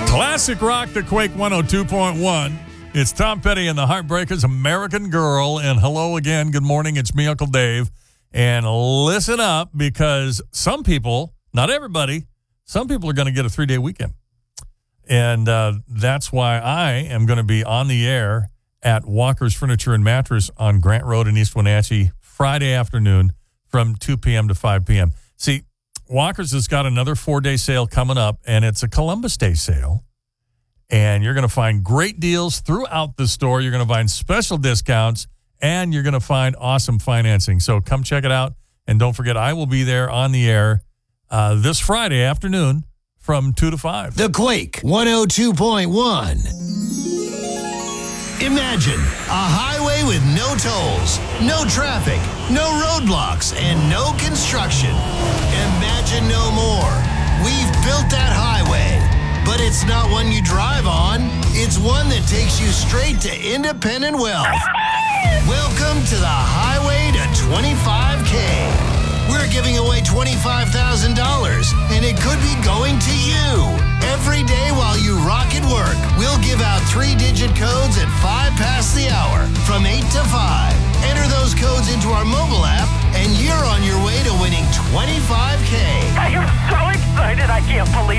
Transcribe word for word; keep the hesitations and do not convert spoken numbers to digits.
Classic rock, the Quake one oh two point one. It's Tom Petty and the Heartbreakers, American Girl. And hello again. Good morning. It's me, Uncle Dave. And listen up, because some people, not everybody, some people are going to get a three-day weekend. And uh, that's why I am going to be on the air at Walker's Furniture and Mattress on Grant Road in East Wenatchee Friday afternoon from two p.m. to five p.m. See, Walker's has got another four-day sale coming up, and it's a Columbus Day sale. And you're going to find great deals throughout the store. You're going to find special discounts, and you're going to find awesome financing. So come check it out. And don't forget, I will be there on the air uh, this Friday afternoon from two to five. The Quake one oh two point one. Imagine a highway with no tolls, no traffic, no roadblocks, and no construction. Imagine no more. We've built that highway. But it's not one you drive on. It's one that takes you straight to independent wealth. Welcome to the Highway to twenty-five K. We're giving away twenty-five thousand dollars, and it could be going to you. Every day while you rock at work, we'll give out three-digit codes at five past the hour from eight to five. Enter those codes into our mobile app, and you're on your way to winning twenty-five K. I am so excited, I can't believe